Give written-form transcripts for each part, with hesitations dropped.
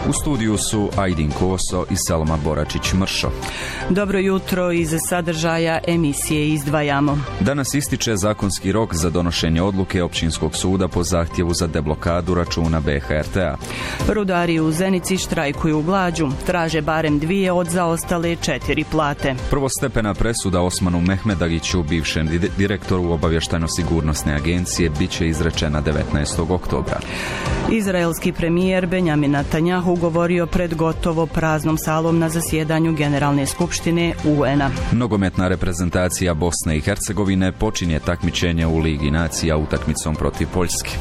U studiju su Ajdin Koso i Saloma Boračić-Mršo. Dobro jutro, iz sadržaja emisije izdvajamo. Danas ističe zakonski rok za donošenje odluke Općinskog suda po zahtjevu za deblokadu računa BHRT-a. Rudari u Zenici štrajkuju u glađu, traže barem 2 od zaostale 4 plate. Prvostepena presuda Osmanu Mehmedagiću, bivšem direktoru obavještajno-sigurnosne agencije, bit će izrečena 19. oktobra. Izraelski premijer Benjamin Netanjahu govorio pred gotovo praznom salom na zasjedanju Generalne skupštine UN-a. Nogometna reprezentacija Bosne i Hercegovine počinje takmičenje u Ligi nacija utakmicom protiv Poljske.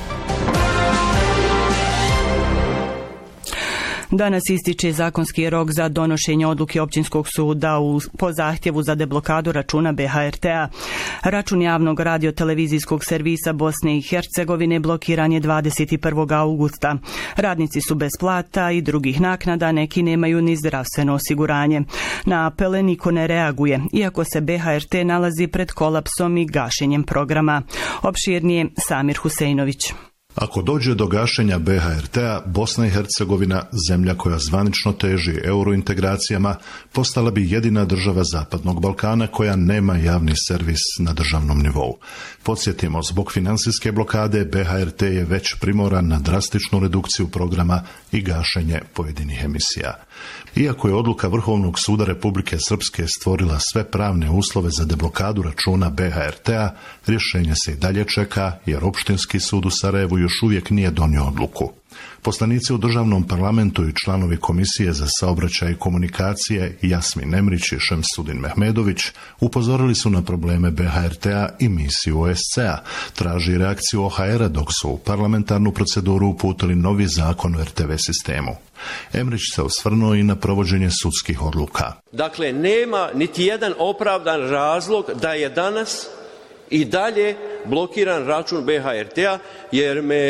Danas ističe zakonski rok za donošenje odluke Općinskog suda po zahtjevu za deblokadu računa BHRT-a. Račun javnog radiotelevizijskog servisa Bosne i Hercegovine blokiran je 21. augusta. Radnici su bez plata i drugih naknada, neki nemaju ni zdravstveno osiguranje. Na apele niko ne reaguje, iako se BHRT nalazi pred kolapsom i gašenjem programa. Opširnije Samir Huseinović. Ako dođe do gašenja BHRT-a, Bosna i Hercegovina, zemlja koja zvanično teži eurointegracijama, postala bi jedina država Zapadnog Balkana koja nema javni servis na državnom nivou. Podsjetimo, zbog financijske blokade BHRT je već primoran na drastičnu redukciju programa i gašenje pojedinih emisija. Iako je odluka Vrhovnog suda Republike Srpske stvorila sve pravne uslove za deblokadu računa BHRT-a, rješenje se i dalje čeka jer Opštinski sud u Sarajevu još uvijek nije donio odluku. Poslanici u državnom parlamentu i članovi Komisije za saobraćaj i komunikacije Jasmin Emrić i Šemsudin Mehmedović upozorili su na probleme BHRT-a i misiju OSCE-a, traži reakciju OHR-a dok su u parlamentarnu proceduru uputili novi zakon o RTV sistemu. Emrić se osvrnuo i na provođenje sudskih odluka. Dakle, nema niti jedan opravdan razlog da je danas i dalje blokiran račun BHRT-a, jer me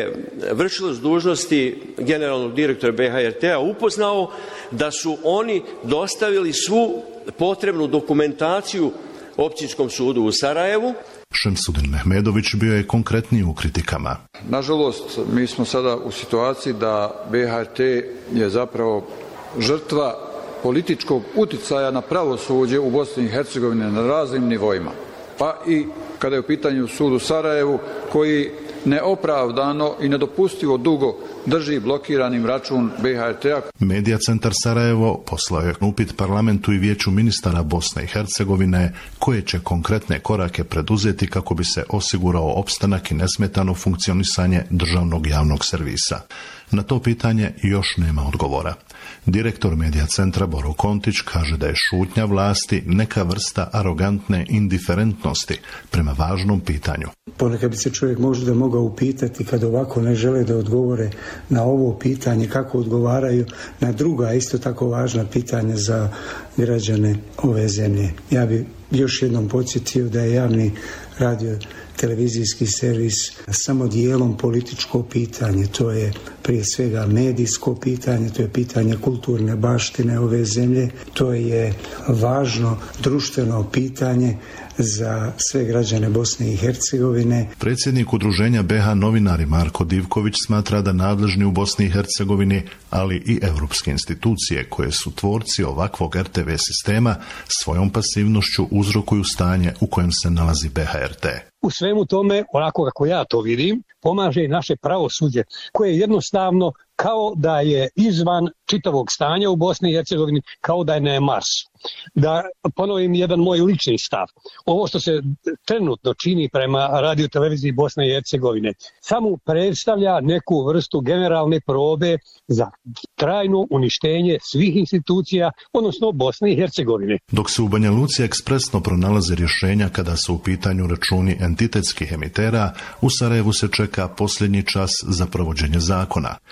vršilac dužnosti generalnog direktora BHRT-a upoznao da su oni dostavili svu potrebnu dokumentaciju Općinskom sudu u Sarajevu. Šemsudin Mehmedović bio je konkretniji u kritikama. Nažalost, mi smo sada u situaciji da BHRT je zapravo žrtva političkog uticaja na pravosuđe u Bosni i Hercegovini na raznim nivoima. Pa i kada je u pitanju sud u Sarajevu, koji neopravdano i nedopustivo dugo drži blokiranim račun BHRT-a. Medija centar Sarajevo poslao je upit parlamentu i vijeću ministara Bosne i Hercegovine koje će konkretne korake preduzeti kako bi se osigurao opstanak i nesmetano funkcionisanje državnog javnog servisa. Na to pitanje još nema odgovora. Direktor medija centra Boro Kontić kaže da je šutnja vlasti neka vrsta arogantne indiferentnosti prema važnom pitanju. Ponekad bi se čovjek možda mogao upitati kad ovako ne žele da odgovore na ovo pitanje, kako odgovaraju na druga isto tako važna pitanja za građane ove zemlje. Ja bi još jednom podsjetio da je javni radio televizijski servis samo dijelom političko pitanje. To je prije svega medijsko pitanje, to je pitanje kulturne baštine ove zemlje, to je važno društveno pitanje za sve građane Bosne i Hercegovine. Predsjednik udruženja BH Novinari Marko Divković smatra da nadležni u Bosni i Hercegovini, ali i europske institucije koje su tvorci ovakvog RTV sistema, svojom pasivnošću uzrokuju stanje u kojem se nalazi BHRT. U svemu tome, onako kako ja to vidim, pomaže i naše pravosuđe, koje jednostavno kao da je izvan čitavog stanja u Bosni i Hercegovini, kao da je na Marsu. Da ponovim jedan moj lični stav. Ovo što se trenutno čini prema radioteleviziji Bosne i Hercegovine samo predstavlja neku vrstu generalne probe za trajno uništenje svih institucija, odnosno Bosne i Hercegovine. Dok se u Banja Luci ekspresno pronalaze rješenja kada su u pitanju računi entitetskih emitera, u Sarajevu se čeka posljednji čas za provođenje zakona.